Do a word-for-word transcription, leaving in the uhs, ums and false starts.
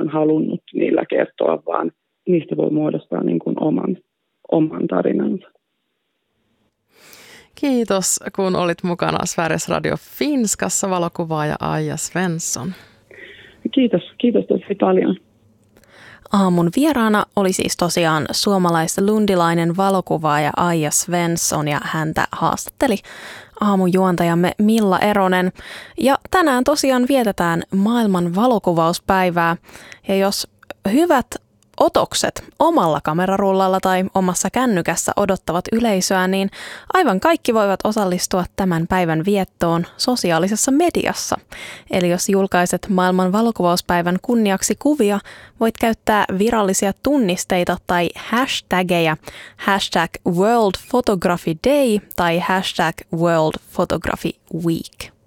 on halunnut niillä kertoa, vaan niistä voi muodostaa niin kuin oman, oman tarinansa. Kiitos, kun olit mukana Sveriges Radio Finskassa, valokuvaaja Aija Svensson. Kiitos, kiitos tosi paljon. Aamun vieraana oli siis tosiaan suomalais-lundilainen valokuvaaja Aija Svensson ja häntä haastatteli aamujuontajamme Milla Eronen. Ja tänään tosiaan vietetään maailman valokuvauspäivää ja jos hyvät otokset omalla kamerarullalla tai omassa kännykässä odottavat yleisöä, niin aivan kaikki voivat osallistua tämän päivän viettoon sosiaalisessa mediassa. Eli jos julkaiset maailman valokuvauspäivän kunniaksi kuvia, voit käyttää virallisia tunnisteita tai hashtageja hashtag World Photography Day tai hashtag World Photography Week.